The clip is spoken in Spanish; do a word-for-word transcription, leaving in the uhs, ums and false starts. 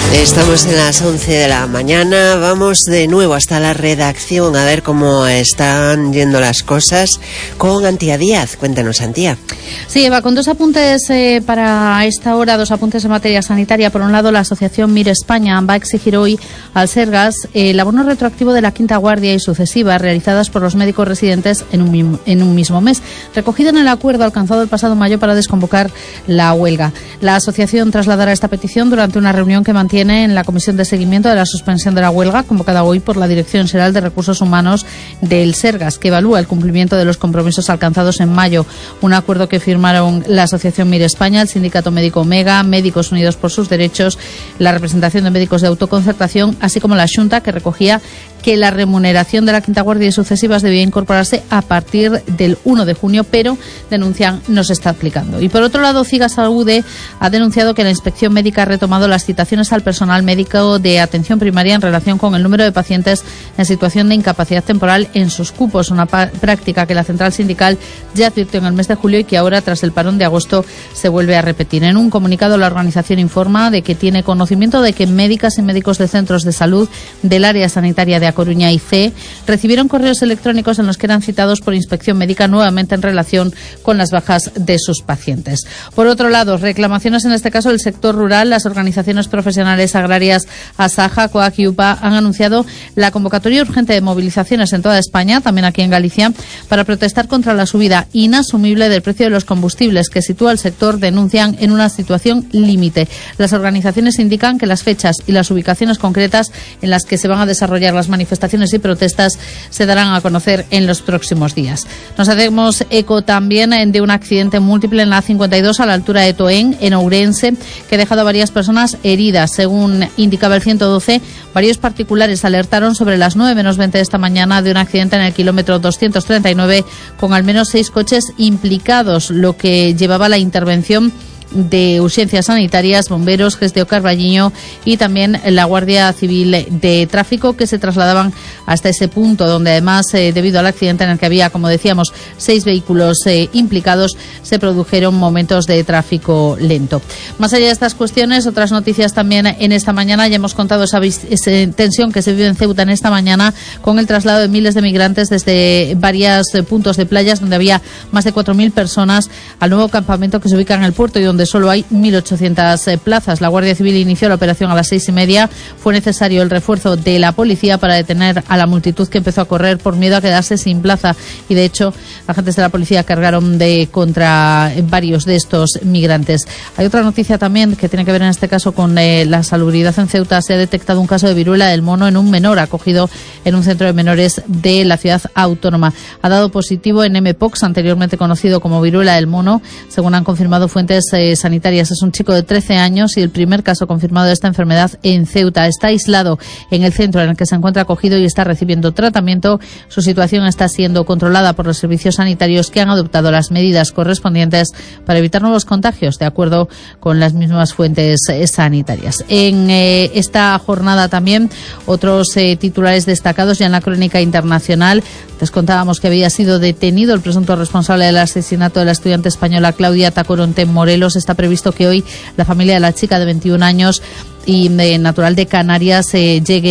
Estamos en las once de la mañana, vamos de nuevo hasta la redacción a ver cómo están yendo las cosas con Antía Díaz. Cuéntanos, Antía. Sí, Eva, con dos apuntes eh, para esta hora, dos apuntes en materia sanitaria. Por un lado, la asociación Mire España va a exigir hoy al Sergas eh, el abono retroactivo de la quinta guardia y sucesivas realizadas por los médicos residentes en un, en un mismo mes, recogido en el acuerdo alcanzado el pasado mayo para desconvocar la huelga. La asociación trasladará esta petición durante una reunión que mantiene en la Comisión de Seguimiento de la Suspensión de la Huelga, convocada hoy por la Dirección General de Recursos Humanos del Sergas, que evalúa el cumplimiento de los compromisos alcanzados en mayo. Un acuerdo que firmaron la Asociación Mire España, el Sindicato Médico Omega, Médicos Unidos por sus Derechos, la representación de médicos de autoconcertación, así como la Xunta, que recogía que la remuneración de la quinta guardia y sucesivas debía incorporarse a partir del uno de junio, pero denuncian no se está aplicando. Y por otro lado, CIGA Saúde ha denunciado que la inspección médica ha retomado las citaciones al personal médico de atención primaria en relación con el número de pacientes en situación de incapacidad temporal en sus cupos, una práctica que la central sindical ya advirtió en el mes de julio y que ahora, tras el parón de agosto, se vuelve a repetir. En un comunicado, la organización informa de que tiene conocimiento de que médicas y médicos de centros de salud del área sanitaria de A Coruña y C recibieron correos electrónicos en los que eran citados por inspección médica nuevamente en relación con las bajas de sus pacientes. Por otro lado, reclamaciones en este caso del sector rural. Las organizaciones profesionales agrarias Asaja, COAC y UPA han anunciado la convocatoria urgente de movilizaciones en toda España, también aquí en Galicia, para protestar contra la subida inasumible del precio de los combustibles que sitúa el sector, denuncian, en una situación límite. Las organizaciones indican que las fechas y las ubicaciones concretas en las que se van a desarrollar las manifestaciones y protestas se darán a conocer en los próximos días. Nos hacemos eco también de un accidente múltiple en la A cincuenta y dos a la altura de Toén, en Ourense, que ha dejado a varias personas heridas. Según indicaba el ciento doce, varios particulares alertaron sobre las nueve menos veinte de esta mañana de un accidente en el kilómetro doscientos treinta y nueve con al menos seis coches implicados, lo que llevaba a la intervención de urgencias sanitarias, bomberos, Gestio Carballiño y también la Guardia Civil de Tráfico, que se trasladaban hasta ese punto, donde además, eh, debido al accidente en el que había, como decíamos, seis vehículos eh, implicados, se produjeron momentos de tráfico lento. Más allá de estas cuestiones, otras noticias también en esta mañana. Ya hemos contado esa, esa tensión que se vive en Ceuta en esta mañana con el traslado de miles de migrantes desde varios eh, puntos de playas donde había más de cuatro mil personas al nuevo campamento que se ubica en el puerto y donde donde solo hay mil ochocientas plazas. La Guardia Civil inició la operación a las seis y media. Fue necesario el refuerzo de la policía para detener a la multitud que empezó a correr por miedo a quedarse sin plaza. Y de hecho, agentes de la policía cargaron de contra varios de estos migrantes. Hay otra noticia también que tiene que ver en este caso con eh, la salubridad en Ceuta. Se ha detectado un caso de viruela del mono en un menor acogido en un centro de menores de la ciudad autónoma. Ha dado positivo en M P O X, anteriormente conocido como viruela del mono, según han confirmado fuentes eh, sanitarias. Es un chico de trece años y el primer caso confirmado de esta enfermedad en Ceuta. Está aislado en el centro en el que se encuentra acogido y está recibiendo tratamiento. Su situación está siendo controlada por los servicios sanitarios, que han adoptado las medidas correspondientes para evitar nuevos contagios, de acuerdo con las mismas fuentes eh, sanitarias. En eh, esta jornada también otros eh, titulares destacados ya en la crónica internacional. Les contábamos que había sido detenido el presunto responsable del asesinato de la estudiante española Claudia Tacoronte en Morelos. Está previsto que hoy la familia de la chica de veintiún años y de natural de Canarias eh, llegue